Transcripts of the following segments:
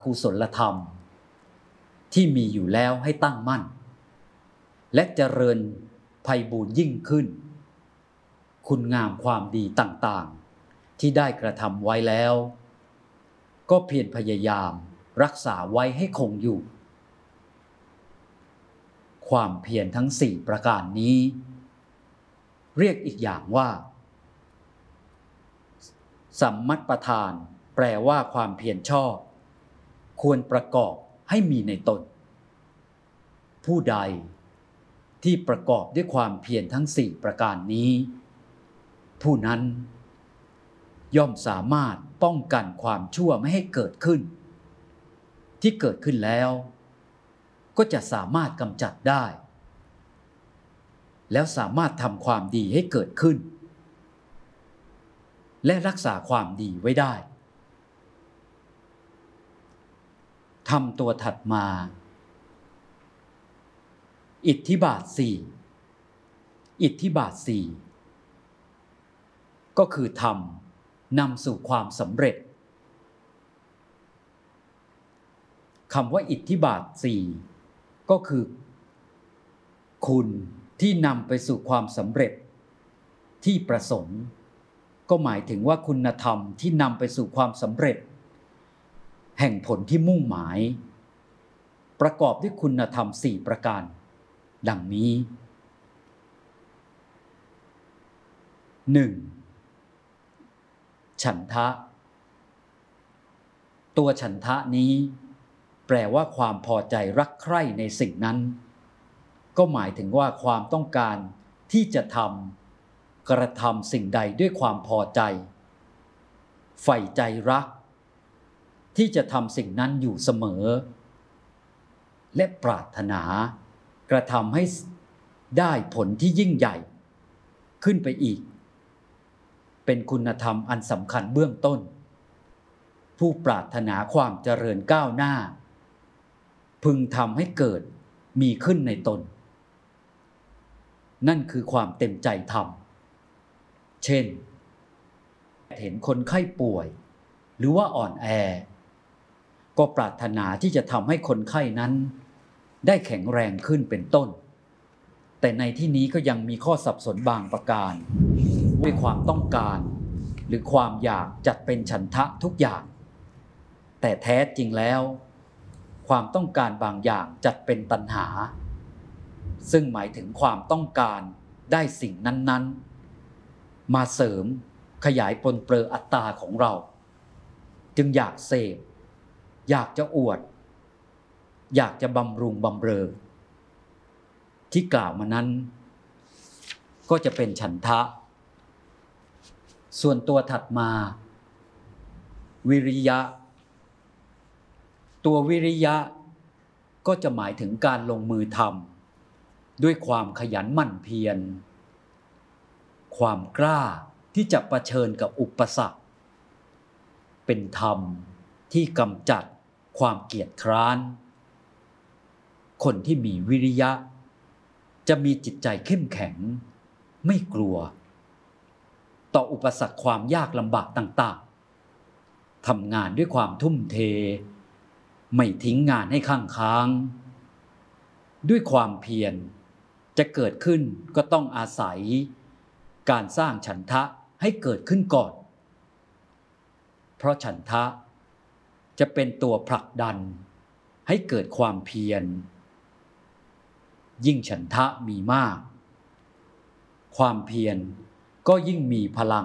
กุศลธรรมที่มีอยู่แล้วให้ตั้งมั่นและเจริญไพบูลย์ยิ่งขึ้นคุณงามความดีต่างๆที่ได้กระทำไว้แล้วก็เพียรพยายามรักษาไว้ให้คงอยู่ความเพียรทั้ง4ประการนี้เรียกอีกอย่างว่าสัมมัปปทานแปลว่าความเพียรชอบควรประกอบให้มีในตนผู้ใดที่ประกอบด้วยความเพียรทั้ง4ประการนี้ผู้นั้นย่อมสามารถป้องกันความชั่วไม่ให้เกิดขึ้นที่เกิดขึ้นแล้วก็จะสามารถกำจัดได้แล้วสามารถทำความดีให้เกิดขึ้นและรักษาความดีไว้ได้ทำตัวถัดมาอิทธิบาท4อิทธิบาท4ก็คือธรรมนำสู่ความสำเร็จคำว่าอิทธิบาท4ก็คือคุณที่นำไปสู่ความสำเร็จที่ประสงค์ก็หมายถึงว่าคุณธรรมที่นำไปสู่ความสำเร็จแห่งผลที่มุ่งหมายประกอบด้วยคุณธรรม4ประการดังนี้ 1. ฉันทะตัวฉันทะนี้แปลว่าความพอใจรักใคร่ในสิ่งนั้นก็หมายถึงว่าความต้องการที่จะกระทำสิ่งใดด้วยความพอใจใฝ่ใจรักที่จะทำสิ่งนั้นอยู่เสมอและปรารถนากระทำให้ได้ผลที่ยิ่งใหญ่ขึ้นไปอีกเป็นคุณธรรมอันสำคัญเบื้องต้นผู้ปรารถนาความเจริญก้าวหน้าพึงทำให้เกิดมีขึ้นในตนนั่นคือความเต็มใจทำเช่นเห็นคนไข้ป่วยหรือว่าอ่อนแอก็ปรารถนาที่จะทำให้คนไข้นั้นได้แข็งแรงขึ้นเป็นต้นแต่ในที่นี้ก็ยังมีข้อสับสนบางประการด้วยความต้องการหรือความอยากจัดเป็นฉันทะทุกอย่างแต่แท้จริงแล้วความต้องการบางอย่างจัดเป็นตัณหาซึ่งหมายถึงความต้องการได้สิ่งนั้นๆมาเสริมขยายปรนเปรออัตตาของเราจึงอยากเสพอยากจะอวดอยากจะบำรุงบำเรอที่กล่าวมานั้นก็จะเป็นฉันทะส่วนตัวถัดมาวิริยะตัววิริยะก็จะหมายถึงการลงมือทำด้วยความขยันหมั่นเพียรความกล้าที่จะเผชิญกับอุปสรรคเป็นธรรมที่กำจัดความเกียจคร้านคนที่มีวิริยะจะมีจิตใจเข้มแข็งไม่กลัวต่ออุปสรรคความยากลำบากต่างๆทำงานด้วยความทุ่มเทไม่ทิ้งงานให้ข้างค้างด้วยความเพียรจะเกิดขึ้นก็ต้องอาศัยการสร้างฉันทะให้เกิดขึ้นก่อนเพราะฉันทะจะเป็นตัวผลักดันให้เกิดความเพียรยิ่งฉันทะมีมากความเพียรก็ยิ่งมีพลัง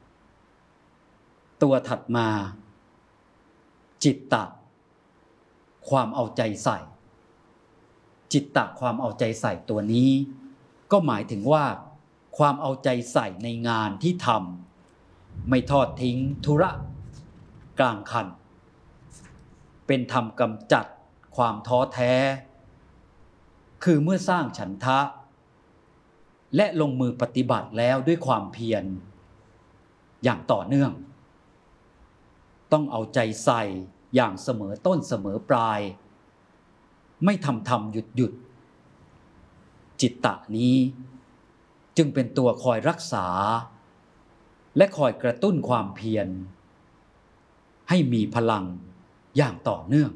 ตัวถัดมาจิตตะความเอาใจใส่จิตตะความเอาใจใส่ตัวนี้ก็หมายถึงว่าความเอาใจใส่ในงานที่ทำไม่ทอดทิ้งธุระกลางคันเป็นธรรมกำจัดความท้อแท้คือเมื่อสร้างฉันทะและลงมือปฏิบัติแล้วด้วยความเพียรอย่างต่อเนื่องต้องเอาใจใส่อย่างเสมอต้นเสมอปลายไม่ทำหยุดจิตตะนี้จึงเป็นตัวคอยรักษาและคอยกระตุ้นความเพียรให้มีพลังอย่างต่อเนื่อง